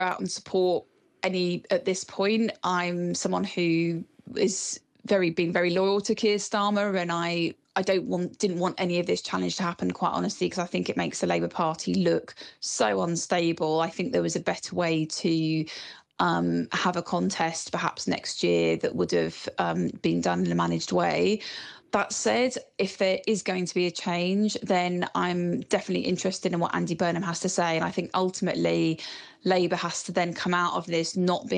out and support any at this point. I'm someone who is been very loyal to Keir Starmer, and I didn't want any of this challenge to happen, quite honestly, because I think it makes the Labour Party look so unstable. I think there was a better way to have a contest perhaps next year that would have been done in a managed way. That said, if there is going to be a change, then I'm definitely interested in what Andy Burnham has to say. And I think ultimately Labour has to then come out of this not being